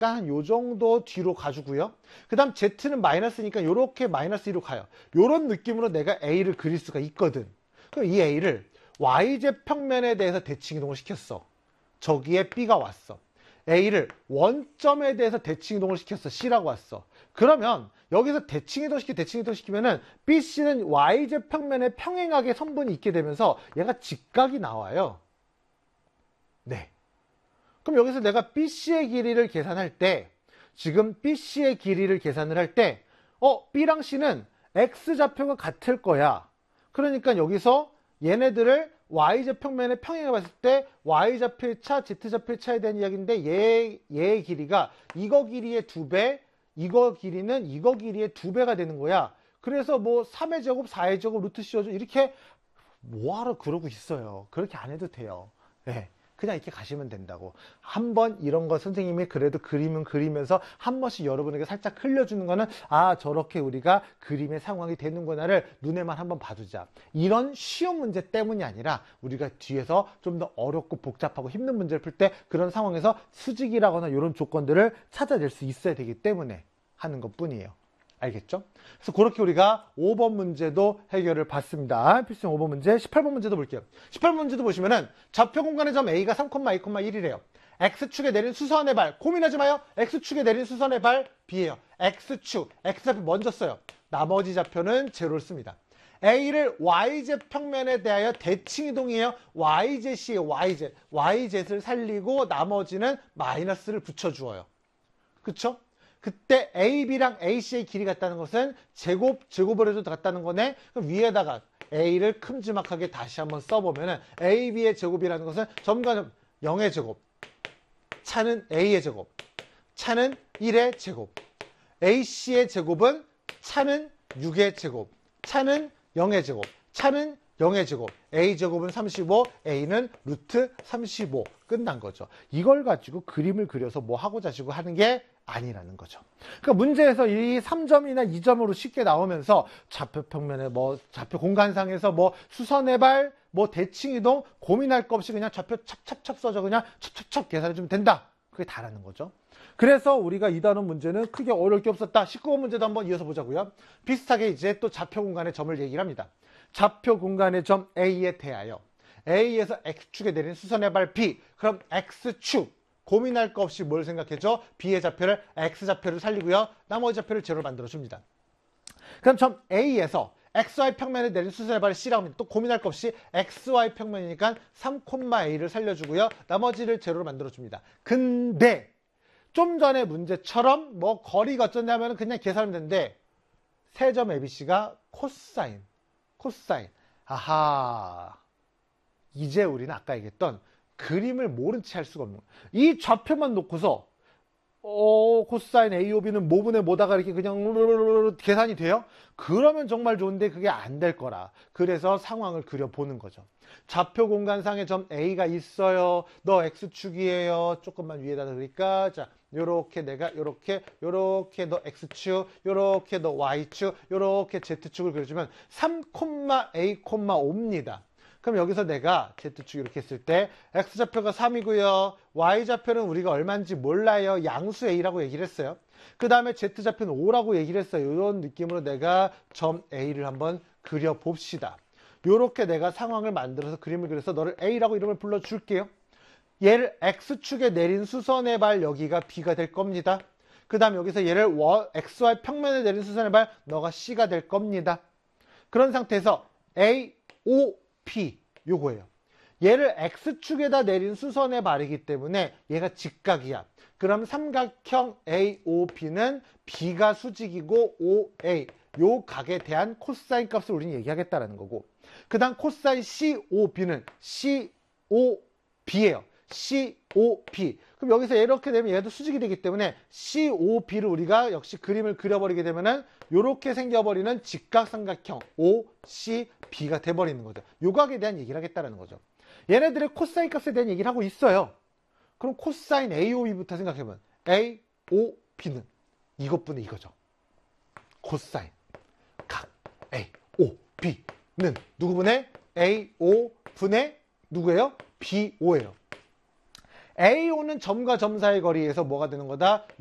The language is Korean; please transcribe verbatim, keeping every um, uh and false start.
약간 요 정도 뒤로 가주고요. 그 다음 Z는 마이너스니까 요렇게 마이너스 이로 가요. 요런 느낌으로 내가 A를 그릴 수가 있거든. 그럼 이 A를 와이제곱 평면에 대해서 대칭이동을 시켰어. 저기에 B가 왔어. A를 원점에 대해서 대칭이동을 시켰어. C라고 왔어. 그러면 여기서 대칭이동시키 대칭이동시키면은 비씨는 와이제곱 평면에 평행하게 선분이 있게 되면서 얘가 직각이 나와요. 네. 그럼 여기서 내가 비씨의 길이를 계산할 때, 지금 비씨의 길이를 계산을 할 때, 어, B랑 C는 X좌표가 같을 거야. 그러니까 여기서 얘네들을 Y좌 평면에 평행해 봤을 때 Y좌표의 차, Z좌표의 차에 대한 이야기인데 얘, 얘의 길이가 이거 길이의 두 배, 이거 길이는 이거 길이의 두 배가 되는 거야. 그래서 뭐 삼의 제곱, 사의 제곱, 루트 씌워줘 이렇게 뭐하러 그러고 있어요. 그렇게 안 해도 돼요. 네. 그냥 이렇게 가시면 된다고. 한번 이런 거 선생님이 그래도 그림은 그리면서 한 번씩 여러분에게 살짝 흘려주는 거는 아 저렇게 우리가 그림의 상황이 되는구나를 눈에만 한번 봐두자. 이런 쉬운 문제 때문이 아니라 우리가 뒤에서 좀 더 어렵고 복잡하고 힘든 문제를 풀 때 그런 상황에서 수직이라거나 이런 조건들을 찾아낼 수 있어야 되기 때문에 하는 것 뿐이에요. 알겠죠? 그래서 그렇게 우리가 오 번 문제도 해결을 봤습니다. 필수형 오 번 문제, 십팔 번 문제도 볼게요. 십팔 번 문제도 보시면은 좌표 공간의 점 A가 삼, 이, 일이래요. X축에 내린 수선의 발, 고민하지 마요. X축에 내린 수선의 발 B예요. X축, X좌표 먼저 써요. 나머지 좌표는 제로를 씁니다. A를 YZ 평면에 대하여 대칭이동이에요. YZ이에요. YZ. YZ를 살리고 나머지는 마이너스를 붙여주어요. 그쵸? 그때 A, B랑 A, C의 길이 같다는 것은 제곱, 제곱을 해도 같다는 거네. 그럼 위에다가 A를 큼지막하게 다시 한번 써보면은 A, B의 제곱이라는 것은 점과 영의 제곱, 차는 A의 제곱, 차는 일의 제곱, A, C의 제곱은 차는 육의 제곱, 차는 영의 제곱, 차는 영의 제곱, A제곱은 삼십오, A는 루트 삼십오. 끝난 거죠. 이걸 가지고 그림을 그려서 뭐 하고 자시고 하는 게 아니라는 거죠. 그러니까 문제에서 이 삼 점이나 이 점으로 쉽게 나오면서 좌표 평면에 뭐 좌표 공간상에서 뭐 수선의 발, 뭐 대칭이동 고민할 거 없이 그냥 좌표 찹찹찹 써서 그냥 찹찹찹 계산해 주면 된다. 그게 다라는 거죠. 그래서 우리가 이 단원 문제는 크게 어려울 게 없었다. 십구 번 문제도 한번 이어서 보자고요. 비슷하게 이제 또 좌표 공간의 점을 얘기를 합니다. 좌표 공간의 점 A에 대하여 A에서 X축에 내린 수선의 발 B, 그럼 X축 고민할 거 없이 뭘 생각해줘? B의 좌표를 X좌표를 살리고요. 나머지 좌표를 제로로 만들어줍니다. 그럼 점 A에서 엑스와이 평면에 내린 수선의 발을 C라고 합니다. 또 고민할 거 없이 엑스와이 평면이니까 삼, A를 살려주고요. 나머지를 제로로 만들어줍니다. 근데 좀 전에 문제처럼 뭐 거리가 어쩐다 하면 그냥 계산하면 되는데 세 점 에이비씨가 코사인, 코사인. 아하. 이제 우리는 아까 얘기했던 그림을 모른 채 할 수가 없는 거예요. 이 좌표만 놓고서 어, 코사인 A, O, B는 뭐분의 뭐다가 이렇게 그냥 계산이 돼요? 그러면 정말 좋은데 그게 안 될 거라. 그래서 상황을 그려보는 거죠. 좌표 공간상에 점 A가 있어요. 너 X축이에요. 조금만 위에다 그러니까 자, 요렇게 내가 요렇게 요렇게 너 X축, 요렇게 너 Y축, 요렇게 Z축을 그려주면 삼, A, 오입니다. 그럼 여기서 내가 Z축 이렇게 했을 때 X좌표가 삼이고요. Y좌표는 우리가 얼마인지 몰라요. 양수 A라고 얘기를 했어요. 그 다음에 Z좌표는 오라고 얘기를 했어요. 이런 느낌으로 내가 점 A를 한번 그려봅시다. 이렇게 내가 상황을 만들어서 그림을 그려서 너를 A라고 이름을 불러줄게요. 얘를 X축에 내린 수선의 발 여기가 B가 될 겁니다. 그 다음 여기서 얘를 엑스와이 평면에 내린 수선의 발 너가 C가 될 겁니다. 그런 상태에서 A, O, P 요거예요. 얘를 X축에다 내린 수선의 발이기 때문에 얘가 직각이야. 그럼 삼각형 에이 오 비는 B가 수직이고 오 에이 요 각에 대한 코사인 값을 우리는 얘기하겠다라는 거고, 그 다음 코사인 씨 오 비는 씨 오 비예요. 씨 오 비. 그럼 여기서 이렇게 되면 얘도 수직이 되기 때문에 씨 오 비를 우리가 역시 그림을 그려버리게 되면은 요렇게 생겨버리는 직각삼각형 오 씨 비가 돼버리는 거죠. 요 각에 대한 얘기를 하겠다는 거죠. 얘네들의 코사인 값에 대한 얘기를 하고 있어요. 그럼 코사인 에이 오 비부터 생각해보면 에이 오 비는 이것분의 이거죠. 코사인 각 에이 오 비는 누구분의 에이 오 분의 누구예요? 비 오예요. 에이 오는 점과 점 사이 거리에서 뭐가 되는 거다?